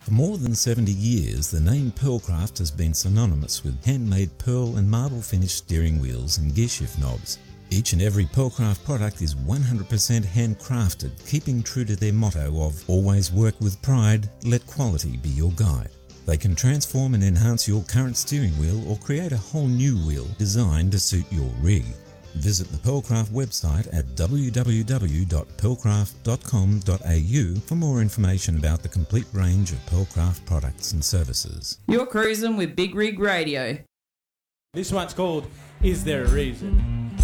For more than 70 years, the name Pearlcraft has been synonymous with handmade pearl and marble finished steering wheels and gearshift knobs. Each and every Pearlcraft product is 100% handcrafted, keeping true to their motto of always work with pride, let quality be your guide. They can transform and enhance your current steering wheel or create a whole new wheel designed to suit your rig. Visit the Pearlcraft website at www.pearlcraft.com.au for more information about the complete range of Pearlcraft products and services. You're cruising with Big Rig Radio. This one's called Is There a Reason?